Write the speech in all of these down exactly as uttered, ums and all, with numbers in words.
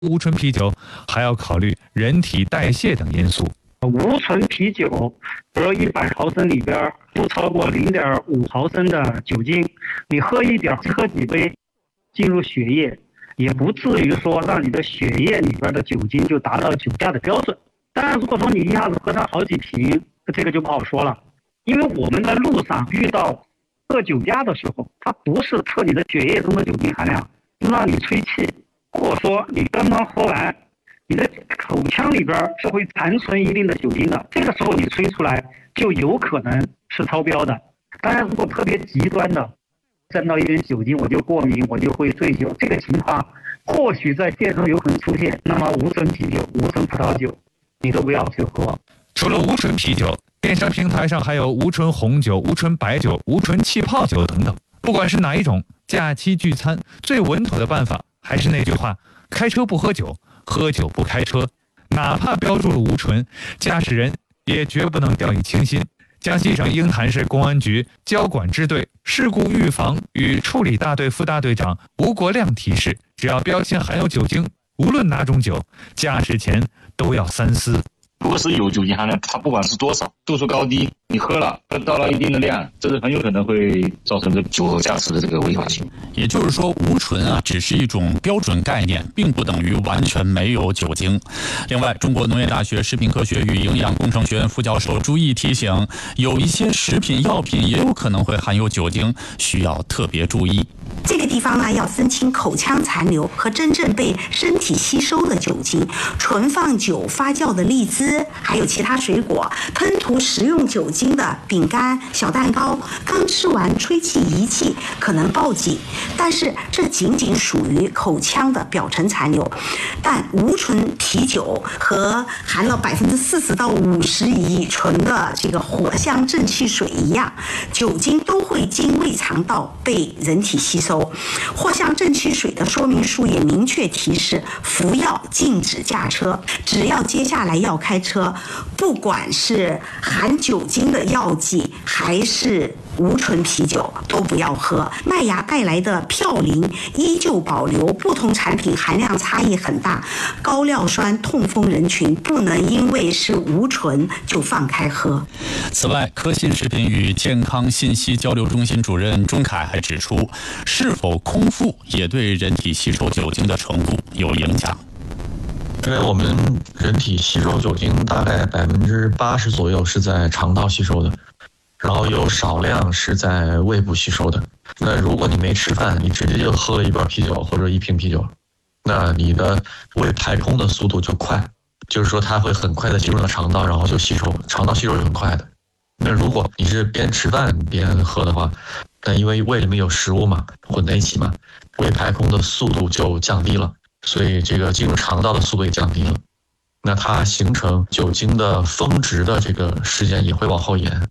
无醇啤酒还要考虑人体代谢等因素。 无醇啤酒，比如一百毫升里边不超过零点五毫升的酒精，你喝一点，喝几杯，进入血液，也不至于说让你的血液里边的酒精就达到酒驾的标准。当然，如果说你一下子喝上好几瓶，这个就不好说了。因为我们在路上遇到测酒驾的时候，它不是测你的血液中的酒精含量，是让你吹气，或者说你刚刚喝完。你的口腔里边是会残存一定的酒精的，这个时候你吹出来就有可能是超标的。当然，如果特别极端的，沾到一点酒精我就过敏，我就会醉酒，这个情况或许在现实中有可能出现。那么无醇啤酒、无醇葡萄酒，你都不要去喝。 除了无醇啤酒，电商平台上还有无醇红酒、无醇白酒、无醇气泡酒等等。不管是哪一种，假期聚餐最稳妥的办法还是那句话：开车不喝酒。喝酒不开车，哪怕标注了无醇，驾驶人也绝不能掉以轻心。江西省鹰潭市公安局交管支队事故预防与处理大队副大队长吴国亮提示：只要标签含有酒精，无论哪种酒，驾驶前都要三思。 如果是有酒精含量，它不管是多少，度数高低，你喝了到了一定的量，这是很有可能会造成这个酒后驾驶的这个违法性。 也就是说，无醇啊只是一种标准概念，并不等于完全没有酒精。另外，中国农业大学食品科学与营养工程学院副教授朱毅提醒，有一些食品药品也有可能会含有酒精，需要特别注意。 这个地方呢，要分清口腔残留和真正被身体吸收的酒精。存放久发酵的荔枝，还有其他水果，吞吐食用酒精的饼干、小蛋糕，刚吃完吹气仪器可能报警，但是这仅仅属于口腔的表层残留。但无醇啤酒和含了百分之四十到五十乙醇的这个藿香正气水一样，酒精都会经胃肠道被人体吸收。藿香正气水的说明书也明确提示，服药禁止驾车。只要接下来要开车，不管是含酒精的药剂还是无醇啤酒都不要喝。麦芽带来的嘌呤依旧保留，不同产品含量差异很大。高尿酸痛风人群不能因为是无醇就放开喝。 此外，科信食品与健康信息交流中心主任钟凯还指出，是否空腹也对人体吸收酒精的程度有影响。 因为我们人体吸收酒精大概百分之八十左右是在肠道吸收的，然后有少量是在胃部吸收的。那如果你没吃饭，你直接就喝了一罐啤酒或者一瓶啤酒，那你的胃排空的速度就快，就是说它会很快的进入到肠道，然后就吸收，肠道吸收是很快的。那如果你是边吃饭边喝的话，那因为胃里面有食物嘛，混在一起嘛，胃排空的速度就降低了，所以这个进入肠道的速度也降低了，那它形成酒精的峰值的这个时间也会往后延。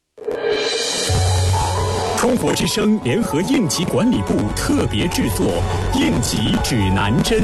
中国之声联合应急管理部特别制作《应急指南针》。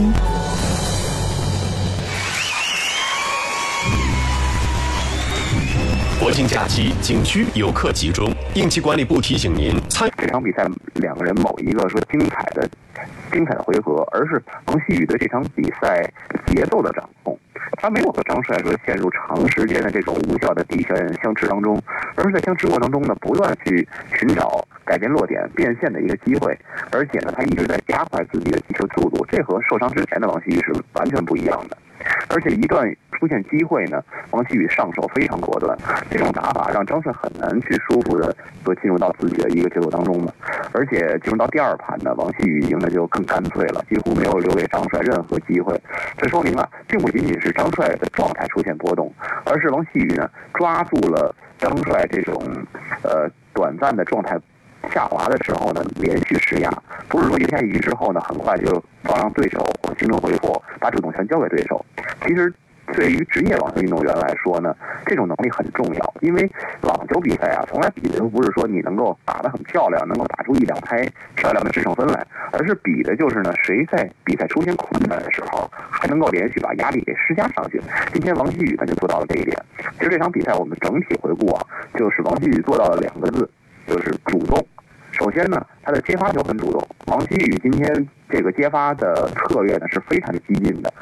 国庆假期，景区游客集中，应急管理部提醒您参。 这场比赛两个人某一个说精彩的精彩的回合，而是王希宇对这场比赛节奏的掌控。他没有和张帅说陷入长时间的这种无效的底线相持当中，而是在相持过程中呢，不断去寻找改变落点变现的一个机会，而且呢，他一直在加快自己的击球速度，这和受伤之前的王希宇是完全不一样的。而且一旦出现机会呢，王希宇上手非常果断，这种打法让张帅很难去舒服的所进入到自己的一个节奏当中嘛。而且进入到第二盘呢，王希宇赢的就更干脆了，几乎没有留给张帅任何机会。这说明了，并不仅仅是张帅的状态出现波动，而是王希宇呢抓住了张帅这种呃短暂的状态下滑的时候呢，连续施压，不是说赢下一局之后呢，很快就放让对手或形成回复，把主动权交给对手。其实对于职业网球运动员来说呢，这种能力很重要，因为网球比赛啊，从来比的都不是说你能够打得很漂亮，能够打出一两拍漂亮的制胜分来，而是比的就是呢，谁在比赛出现困难的时候，还能够连续把压力给施加上去。今天王希宇他就做到了这一点。其实这场比赛我们整体回顾啊，就是王希宇做到了两个字，就是主动。首首先呢，他的揭发就很主动。王希宇今天这个揭发的策略呢是非常激进的，